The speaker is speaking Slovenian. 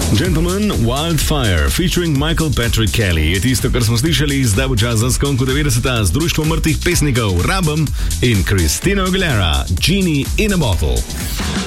Gentlemen, Wildfire featuring Michael Patrick Kelly je tisto, kar smo slišali, zdaj bo čas za skonku 90. z društvom mrtvih pesnikov Rabem in Christina Aguilera, Genie in a Bottle.